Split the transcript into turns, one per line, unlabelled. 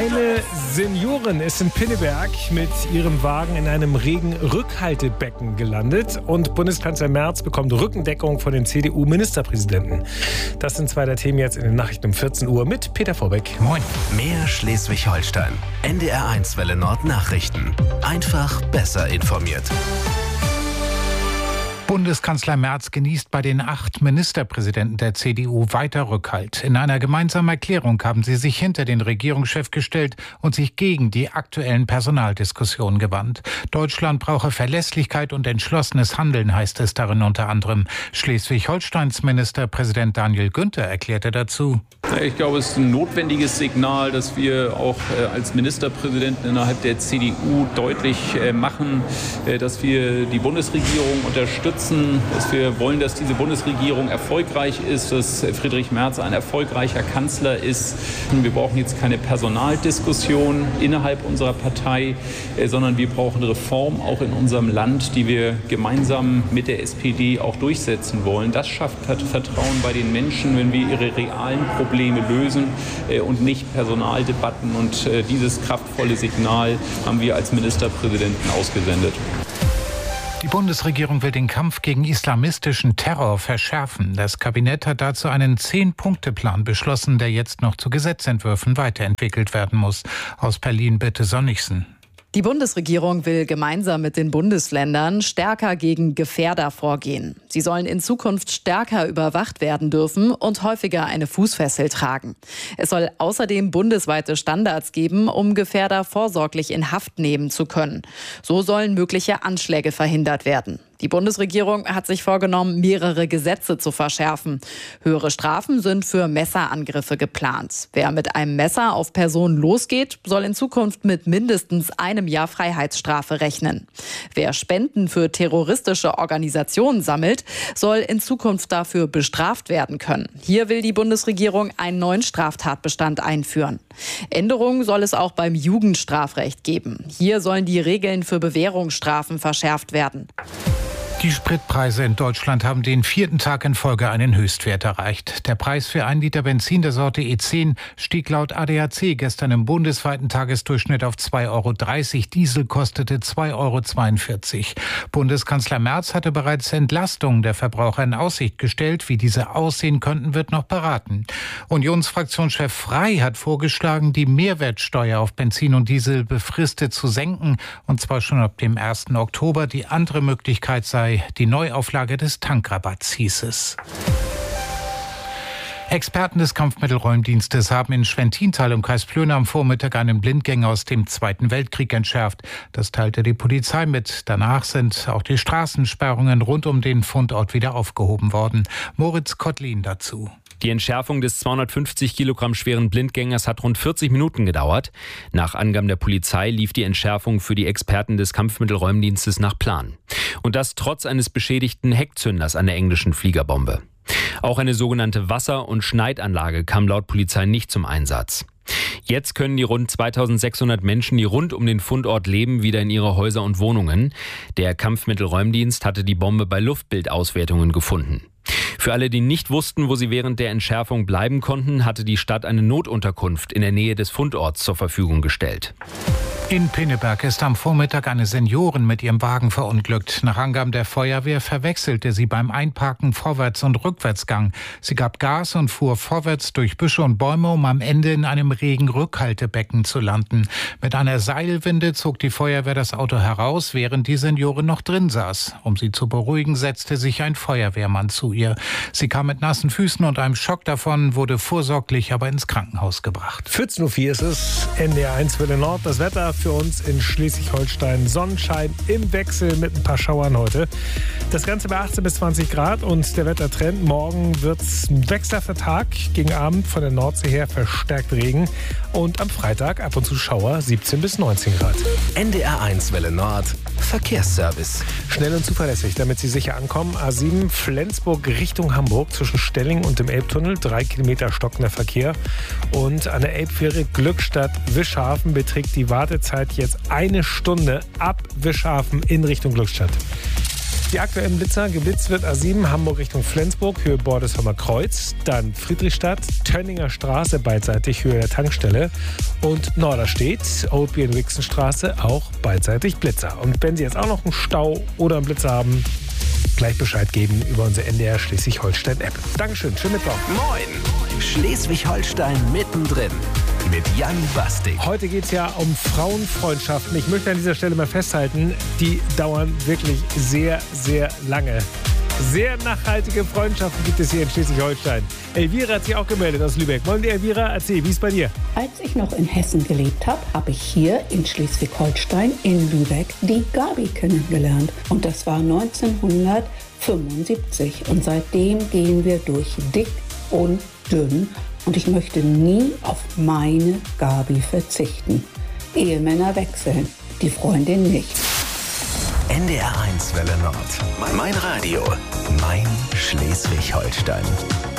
Eine Seniorin ist in Pinneberg mit ihrem Wagen in einem Regenrückhaltebecken gelandet und Bundeskanzler Merz bekommt Rückendeckung von den CDU-Ministerpräsidenten. Das sind zwei der Themen jetzt in den Nachrichten um 14 Uhr mit Peter Vorbeck.
Moin. Mehr Schleswig-Holstein. NDR1 Welle Nord Nachrichten. Einfach besser informiert.
Bundeskanzler Merz genießt bei den 8 Ministerpräsidenten der CDU weiter Rückhalt. In einer gemeinsamen Erklärung haben sie sich hinter den Regierungschef gestellt und sich gegen die aktuellen Personaldiskussionen gewandt. Deutschland brauche Verlässlichkeit und entschlossenes Handeln, heißt es darin unter anderem. Schleswig-Holsteins Ministerpräsident Daniel Günther erklärte dazu:
Ich glaube, es ist ein notwendiges Signal, dass wir auch als Ministerpräsidenten innerhalb der CDU deutlich machen, dass wir die Bundesregierung unterstützen, dass wir wollen, dass diese Bundesregierung erfolgreich ist, dass Friedrich Merz ein erfolgreicher Kanzler ist. Wir brauchen jetzt keine Personaldiskussion innerhalb unserer Partei, sondern wir brauchen Reformen auch in unserem Land, die wir gemeinsam mit der SPD auch durchsetzen wollen. Das schafft Vertrauen bei den Menschen, wenn wir ihre realen Probleme lösen und nicht Personaldebatten. Und dieses kraftvolle Signal haben wir als Ministerpräsidenten ausgesendet.
Die Bundesregierung will den Kampf gegen islamistischen Terror verschärfen. Das Kabinett hat dazu einen 10-Punkte-Plan beschlossen, der jetzt noch zu Gesetzentwürfen weiterentwickelt werden muss. Aus Berlin bitte Sönnigsen.
Die Bundesregierung will gemeinsam mit den Bundesländern stärker gegen Gefährder vorgehen. Sie sollen in Zukunft stärker überwacht werden dürfen und häufiger eine Fußfessel tragen. Es soll außerdem bundesweite Standards geben, um Gefährder vorsorglich in Haft nehmen zu können. So sollen mögliche Anschläge verhindert werden. Die Bundesregierung hat sich vorgenommen, mehrere Gesetze zu verschärfen. Höhere Strafen sind für Messerangriffe geplant. Wer mit einem Messer auf Personen losgeht, soll in Zukunft mit mindestens einem Jahr Freiheitsstrafe rechnen. Wer Spenden für terroristische Organisationen sammelt, soll in Zukunft dafür bestraft werden können. Hier will die Bundesregierung einen neuen Straftatbestand einführen. Änderungen soll es auch beim Jugendstrafrecht geben. Hier sollen die Regeln für Bewährungsstrafen verschärft werden.
Die Spritpreise in Deutschland haben den 4. Tag in Folge einen Höchstwert erreicht. Der Preis für 1 Liter Benzin der Sorte E10 stieg laut ADAC gestern im bundesweiten Tagesdurchschnitt auf 2,30 €. Diesel kostete 2,42 €. Bundeskanzler Merz hatte bereits Entlastungen der Verbraucher in Aussicht gestellt. Wie diese aussehen könnten, wird noch beraten. Unionsfraktionschef Frey hat vorgeschlagen, die Mehrwertsteuer auf Benzin und Diesel befristet zu senken. Und zwar schon ab dem 1. Oktober. Die andere Möglichkeit sei die Neuauflage des Tankrabatts, hieß es. Experten des Kampfmittelräumdienstes haben in Schwentintal im Kreis Plön am Vormittag einen Blindgänger aus dem Zweiten Weltkrieg entschärft. Das teilte die Polizei mit. Danach sind auch die Straßensperrungen rund um den Fundort wieder aufgehoben worden. Moritz Kottlin dazu.
Die Entschärfung des 250 Kilogramm schweren Blindgängers hat rund 40 Minuten gedauert. Nach Angaben der Polizei lief die Entschärfung für die Experten des Kampfmittelräumdienstes nach Plan. Und das trotz eines beschädigten Heckzünders an der englischen Fliegerbombe. Auch eine sogenannte Wasser- und Schneidanlage kam laut Polizei nicht zum Einsatz. Jetzt können die rund 2600 Menschen, die rund um den Fundort leben, wieder in ihre Häuser und Wohnungen. Der Kampfmittelräumdienst hatte die Bombe bei Luftbildauswertungen gefunden. Für alle, die nicht wussten, wo sie während der Entschärfung bleiben konnten, hatte die Stadt eine Notunterkunft in der Nähe des Fundorts zur Verfügung gestellt.
In Pinneberg ist am Vormittag eine Seniorin mit ihrem Wagen verunglückt. Nach Angaben der Feuerwehr verwechselte sie beim Einparken Vorwärts- und Rückwärtsgang. Sie gab Gas und fuhr vorwärts durch Büsche und Bäume, um am Ende in einem Regenrückhaltebecken zu landen. Mit einer Seilwinde zog die Feuerwehr das Auto heraus, während die Seniorin noch drin saß. Um sie zu beruhigen, setzte sich ein Feuerwehrmann zu ihr. Sie kam mit nassen Füßen und einem Schock davon, wurde vorsorglich aber ins Krankenhaus gebracht.
14:04 Uhr ist es, NDR1 Welle Nord. Das Wetter für uns in Schleswig-Holstein. Sonnenschein im Wechsel mit ein paar Schauern heute. Das Ganze bei 18 bis 20 Grad und der Wettertrend. Morgen wird es ein wechselhafter Tag. Gegen Abend von der Nordsee her verstärkt Regen. Und am Freitag ab und zu Schauer, 17 bis 19 Grad.
NDR1 Welle Nord. Verkehrsservice.
Schnell und zuverlässig, damit Sie sicher ankommen. A7 Flensburg Richtung Hamburg zwischen Stelling und dem Elbtunnel. 3 Kilometer stockender Verkehr. Und an der Elbfähre Glückstadt-Wischhafen beträgt die Wartezeit jetzt 1 Stunde ab Wischhafen in Richtung Glückstadt. Die aktuellen Blitzer, geblitzt wird A7 Hamburg Richtung Flensburg, Höhe Bordesheimer Kreuz, dann Friedrichstadt, Tönninger Straße beidseitig, Höhe der Tankstelle und Norderstedt, Old Wixenstraße, auch beidseitig Blitzer. Und wenn Sie jetzt auch noch einen Stau oder einen Blitzer haben, gleich Bescheid geben über unsere NDR Schleswig-Holstein-App. Dankeschön, schönen Mittwoch.
Moin, Schleswig-Holstein mittendrin mit Jan Bastik.
Heute geht es ja um Frauenfreundschaften. Ich möchte an dieser Stelle mal festhalten, die dauern wirklich sehr, sehr lange. Sehr nachhaltige Freundschaften gibt es hier in Schleswig-Holstein. Elvira hat sich auch gemeldet aus Lübeck. Wollen wir, Elvira, erzählen, wie ist es bei dir?
Als ich noch in Hessen gelebt habe, habe ich hier in Schleswig-Holstein in Lübeck die Gabi kennengelernt. Und das war 1975. Und seitdem gehen wir durch dick und dünn. Und ich möchte nie auf meine Gabi verzichten. Ehemänner wechseln, die Freundin nicht.
NDR 1 Welle Nord. Mein Radio. Mein Schleswig-Holstein.